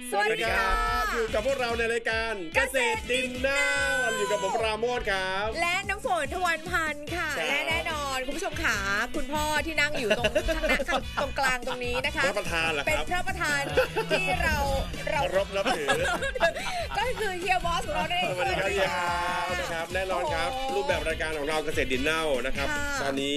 สวัสดีครับอยู่กับพวกเราในรายการเกษตรดินนาอยู่กับผมปราโมทครับและน้ำฝนทวันพันธ์ค่ะและแน่นอนคุณผู้ชมขาคุณพ่อที่นั่งอยู่ตรงข้างหน้าตรงกลางตรงนี้นะคะพระประธานเหรอครับเป็นพระประธานที่เรารบนับถือก็คือเฮียบอสของเราเองสวัสดีครับแน่นอนครับรูปแบบรายการของเราเกษตรดินนานะครับตอนนี้